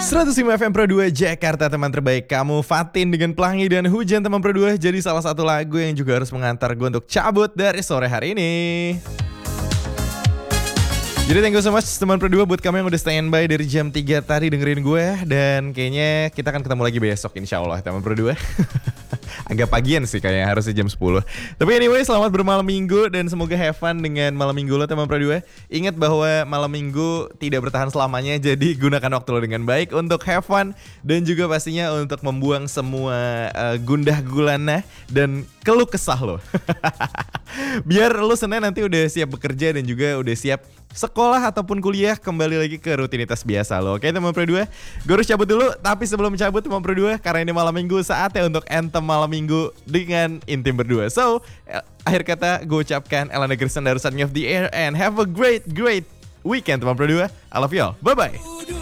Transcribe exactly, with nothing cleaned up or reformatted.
seratus lima F M Pro dua Jakarta, teman terbaik kamu. Fatin dengan Pelangi dan Hujan, teman Pro dua, jadi salah satu lagu yang juga harus mengantar gue untuk cabut dari sore hari ini. Jadi thank you so much teman Pro dua buat kamu yang udah standby dari jam tiga tadi dengerin gue. Dan kayaknya kita akan ketemu lagi besok insya Allah teman Pro dua. Agak pagian sih kayaknya, harusnya jam sepuluh. Tapi anyway, selamat bermalam minggu dan semoga have fun dengan malam minggu lo teman Pro dua. Ingat bahwa malam minggu tidak bertahan selamanya, jadi gunakan waktu lo dengan baik untuk have fun. Dan juga pastinya untuk membuang semua uh, gundah gulana dan keluh kesah lo. Biar lo Senin nanti udah siap bekerja dan juga udah siap sekolah ataupun kuliah, kembali lagi ke rutinitas biasa lo. Oke teman Pro dua, gue harus cabut dulu. Tapi sebelum cabut teman Pro dua, karena ini malam minggu, saatnya untuk anthem malam minggu dengan Intim berdua. So, akhir kata gue ucapkan Elana Gerson Darussan of the Air and have a great great weekend teman Pro dua. I love you all, bye bye.